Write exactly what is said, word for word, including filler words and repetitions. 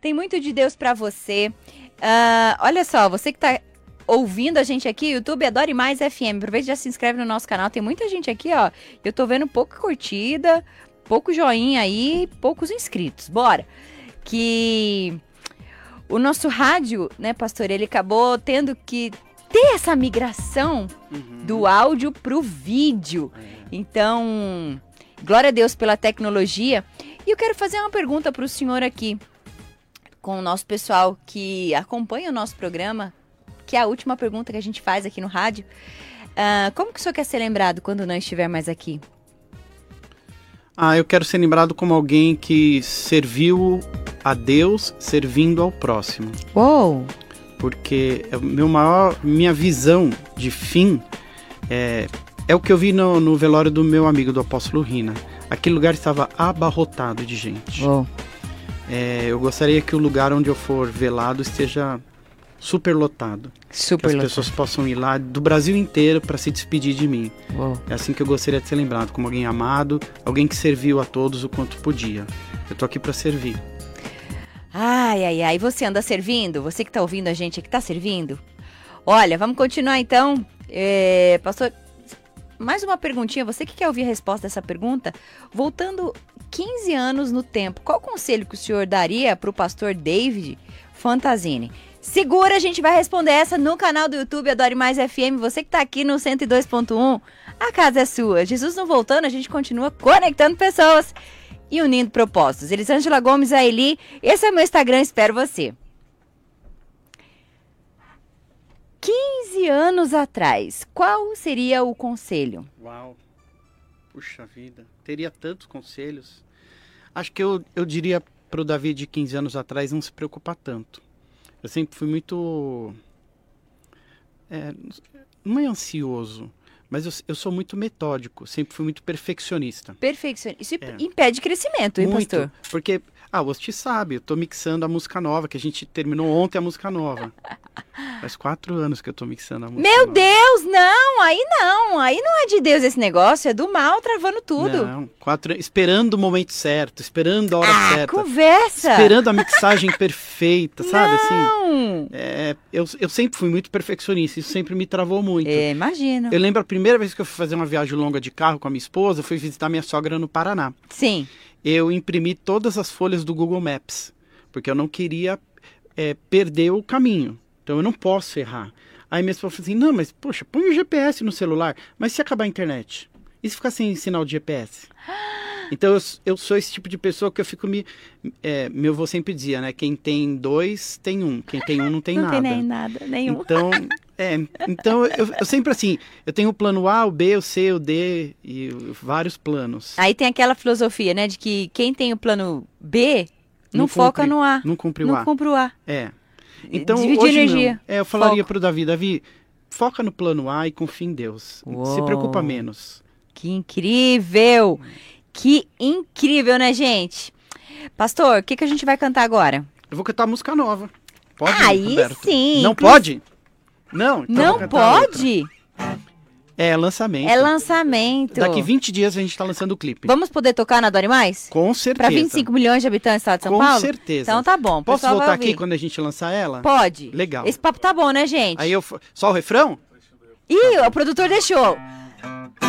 Tem muito de Deus pra você. Uh, olha só, você que tá ouvindo a gente aqui, YouTube Adore Mais F M, aproveita e já se inscreve no nosso canal. Tem muita gente aqui, ó. Eu tô vendo pouca curtida, pouco joinha aí, poucos inscritos. Bora! Que o nosso rádio, né, pastor, ele acabou tendo que ter essa migração uhum. do áudio pro vídeo. É. Então, glória a Deus pela tecnologia. E eu quero fazer uma pergunta pro senhor aqui, com o nosso pessoal que acompanha o nosso programa, que é a última pergunta que a gente faz aqui no rádio. Uh, como que o senhor quer ser lembrado quando não estiver mais aqui? Ah, eu quero ser lembrado como alguém que serviu a Deus servindo ao próximo. Uou! Porque meu maior, minha visão de fim é, é o que eu vi no, no velório do meu amigo, do apóstolo Rina. Aquele lugar estava abarrotado de gente. Uou! É, eu gostaria que o lugar onde eu for velado esteja superlotado. Super que as lotado. Pessoas possam ir lá do Brasil inteiro para se despedir de mim. Uou. É assim que eu gostaria de ser lembrado, como alguém amado, alguém que serviu a todos o quanto podia. Eu tô aqui para servir. Ai, ai, ai. Você anda servindo? Você que tá ouvindo a gente aqui, tá servindo? Olha, vamos continuar então. É, pastor, mais uma perguntinha. Você que quer ouvir a resposta dessa pergunta? Voltando quinze anos no tempo, qual conselho que o senhor daria para o pastor David Fantasini? Segura, a gente vai responder essa no canal do YouTube Adore Mais F M. Você que tá aqui no cento e dois ponto um, a casa é sua. Jesus não voltando, a gente continua conectando pessoas e unindo propósitos. Elisângela Gomes, a Eli, esse é o meu Instagram, espero você. quinze anos atrás, qual seria o conselho? Uau, puxa vida, teria tantos conselhos. Acho que eu, eu diria pro Davi de quinze anos atrás não se preocupar tanto. Eu sempre fui muito, é, não é ansioso, mas eu, eu sou muito metódico, sempre fui muito perfeccionista. Perfeccionista. Isso É. impede crescimento, hein, Muito, pastor? porque, ah, você sabe, eu tô mixando a música nova, que a gente terminou ontem a música nova. Faz quatro anos que eu tô mixando a música Meu nova. Deus, não, aí não, aí não é de Deus esse negócio, é do mal travando tudo. Não, quatro, esperando o momento certo, esperando a hora ah, certa. Conversa! Esperando a mixagem perfeita, sabe assim? Não! É, eu, eu sempre fui muito perfeccionista, isso sempre me travou muito. É, imagino. Eu lembro a primeira vez que eu fui fazer uma viagem longa de carro com a minha esposa, eu fui visitar minha sogra no Paraná. Sim. Eu imprimi todas as folhas do Google Maps, porque eu não queria é, perder o caminho. Então eu não posso errar. Aí minha esposa falou assim, não, mas poxa, põe o G P S no celular, mas se acabar a internet? E se ficar sem sinal de G P S? Então eu, eu sou esse tipo de pessoa que eu fico me... É, meu avô sempre dizia, né? Quem tem dois, tem um. Quem tem um, não tem não nada. Não tem nem nada, nenhum. Então, é, então eu, eu sempre assim, eu tenho o plano A, o B, o C, o D e vários planos. Aí tem aquela filosofia, né, de que quem tem o plano B não, Não foca cumpre- no A. não cumpre o Não A. cumpre o A. É. Então, Dividir hoje energia. não. É, eu falaria Foco. pro Davi, Davi, foca no plano A e confia em Deus. Uou. Se preocupa menos. Que incrível! Que incrível, né, gente? Pastor, o que, que a gente vai cantar agora? Eu vou cantar música nova. Pode, Aí Roberto? sim, Não inclu- pode? Não, então eu vou Não cantar outra. pode? É, lançamento. É lançamento. Daqui vinte dias a gente tá lançando o clipe. Vamos poder tocar na Adore Mais? Com certeza. Para vinte e cinco milhões de habitantes do estado de São Com Paulo? certeza. Então tá bom. o Posso pessoal vai voltar aqui ouvir. quando a gente lançar ela? Pode. Legal. Esse papo tá bom, né, gente? Aí eu... fa- Só o refrão? Ih, o produtor deixou.